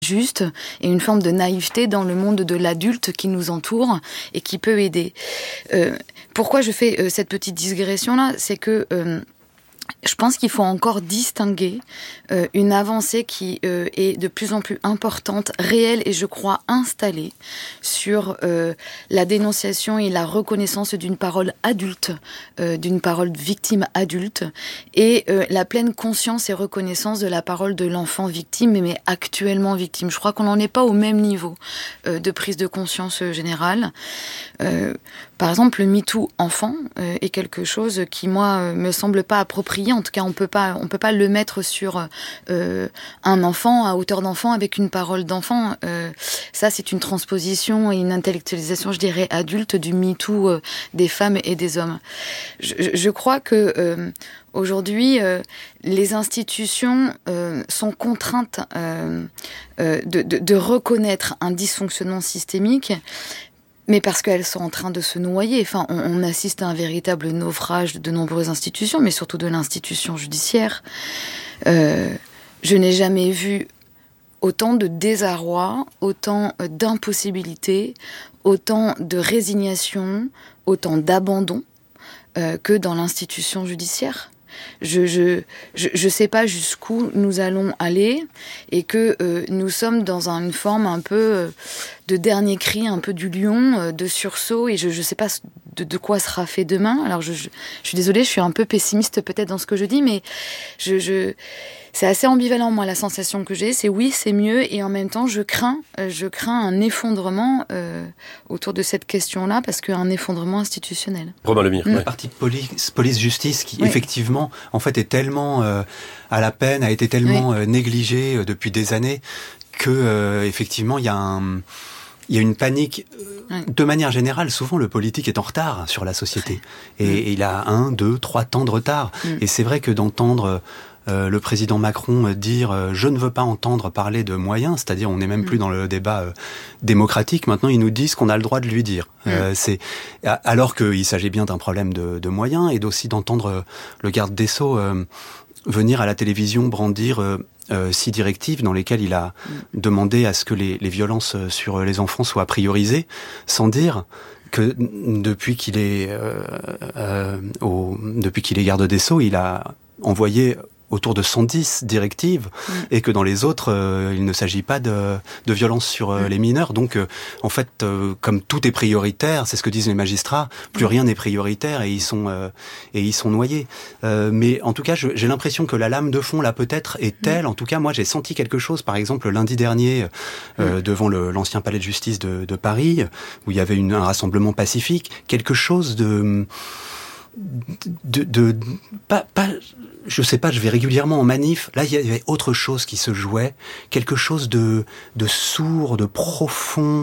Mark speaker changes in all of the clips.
Speaker 1: juste et une forme de naïveté dans le monde de l'adulte qui nous entoure et qui peut aider. Pourquoi je fais cette petite digression-là ? C'est que je pense qu'il faut encore distinguer une avancée qui est de plus en plus importante, réelle et je crois installée sur la dénonciation et la reconnaissance d'une parole adulte, d'une parole victime adulte et la pleine conscience et reconnaissance de la parole de l'enfant victime, mais actuellement victime. Je crois qu'on n'en est pas au même niveau de prise de conscience générale. Par exemple, le MeToo enfant est quelque chose qui, moi, me semble pas approprié. En tout cas, on peut pas le mettre sur un enfant, à hauteur d'enfant, avec une parole d'enfant. Ça, c'est une transposition et une intellectualisation, je dirais, adulte du MeToo des femmes et des hommes. Je crois que aujourd'hui, les institutions sont contraintes de reconnaître un dysfonctionnement systémique, mais parce qu'elles sont en train de se noyer. Enfin, on assiste à un véritable naufrage de nombreuses institutions, mais surtout de l'institution judiciaire. Je n'ai jamais vu autant de désarroi, autant d'impossibilité, autant de résignation, autant d'abandon que dans l'institution judiciaire. Je sais pas jusqu'où nous allons aller et que nous sommes dans une forme un peu de dernier cri, un peu du lion, de sursaut, et je sais pas de quoi sera fait demain. Alors je suis désolée, je suis un peu pessimiste peut-être dans ce que je dis, mais c'est assez ambivalent, moi, la sensation que j'ai. C'est oui, c'est mieux, et en même temps, je crains un effondrement autour de cette question-là, parce qu'un effondrement institutionnel.
Speaker 2: Romain Lemire.
Speaker 3: La partie police-justice qui, effectivement, en fait, est tellement à la peine, a été tellement négligée depuis des années, que, effectivement, il y a une panique. De manière générale, souvent, le politique est en retard sur la société. Et il a 1, 2, 3 temps de retard. Et c'est vrai que d'entendre le président Macron dire je ne veux pas entendre parler de moyens, c'est-à-dire on n'est même plus dans le débat démocratique, maintenant ils nous disent qu'on a le droit de lui dire. Alors qu'il s'agit bien d'un problème de moyens, et aussi d'entendre le garde des Sceaux venir à la télévision brandir 6 directives dans lesquelles il a demandé à ce que les violences sur les enfants soient priorisées, sans dire que depuis qu'il est garde des Sceaux, il a envoyé autour de 110 directives, et que dans les autres, il ne s'agit pas de violence sur les mineurs. Donc, en fait, comme tout est prioritaire, c'est ce que disent les magistrats, plus rien n'est prioritaire, et ils sont noyés. Mais en tout cas, j'ai l'impression que la lame de fond, là, peut-être, est telle. En tout cas, moi, j'ai senti quelque chose, par exemple, lundi dernier, devant l'ancien palais de justice de Paris, où il y avait un rassemblement pacifique, quelque chose je sais pas, je vais régulièrement en manif. Là, il y avait autre chose qui se jouait, quelque chose de sourd, de profond,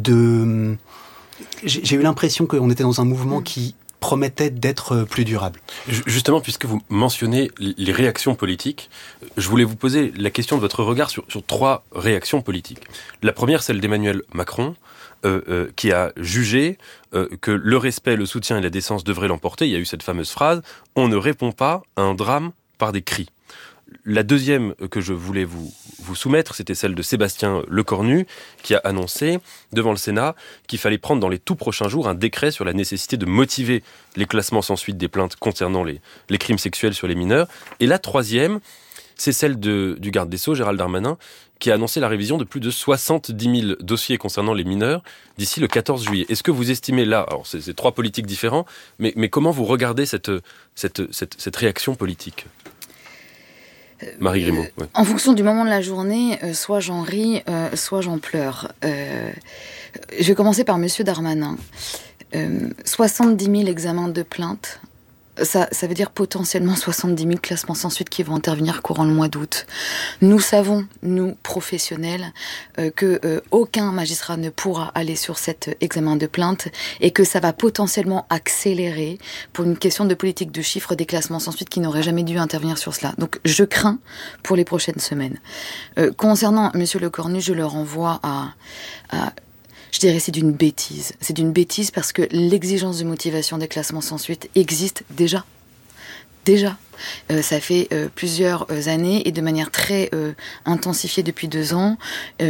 Speaker 3: j'ai eu l'impression qu'on était dans un mouvement qui promettait d'être plus durable.
Speaker 2: Justement, puisque vous mentionnez les réactions politiques, je voulais vous poser la question de votre regard sur 3 réactions politiques. La première, celle d'Emmanuel Macron, qui a jugé que le respect, le soutien et la décence devraient l'emporter. Il y a eu cette fameuse phrase « On ne répond pas à un drame par des cris ». La deuxième que je voulais vous soumettre, c'était celle de Sébastien Lecornu, qui a annoncé devant le Sénat qu'il fallait prendre dans les tout prochains jours un décret sur la nécessité de motiver les classements sans suite des plaintes concernant les crimes sexuels sur les mineurs. Et la troisième, c'est celle du garde des Sceaux, Gérald Darmanin, qui a annoncé la révision de plus de 70 000 dossiers concernant les mineurs d'ici le 14 juillet. Est-ce que vous estimez là, alors c'est 3 politiques différents, mais comment vous regardez cette réaction politique ? Marie Grimaud. Ouais.
Speaker 1: En fonction du moment de la journée, soit j'en ris, soit j'en pleure. Je vais commencer par Monsieur Darmanin. 70 000 examens de plainte. Ça veut dire potentiellement 70 000 classements sans suite qui vont intervenir courant le mois d'août. Nous savons, nous, professionnels, que aucun magistrat ne pourra aller sur cet examen de plainte et que ça va potentiellement accélérer pour une question de politique de chiffres des classements sans suite qui n'auraient jamais dû intervenir sur cela. Donc je crains pour les prochaines semaines. Concernant Monsieur Lecornu, je le renvoie à je dirais c'est d'une bêtise. C'est d'une bêtise parce que l'exigence de motivation des classements sans suite existe déjà. Ça fait plusieurs années et de manière très intensifiée depuis 2 ans.